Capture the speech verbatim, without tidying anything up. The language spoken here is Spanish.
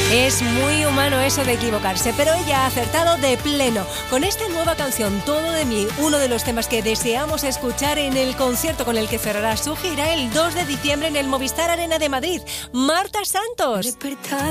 Es muy humano eso de equivocarse, pero ella ha acertado de pleno. Con esta nueva canción, Todo de mí, uno de los temas que deseamos escuchar en el concierto con el que cerrará su gira el dos de diciembre en el Movistar Arena de Madrid. Marta Santos.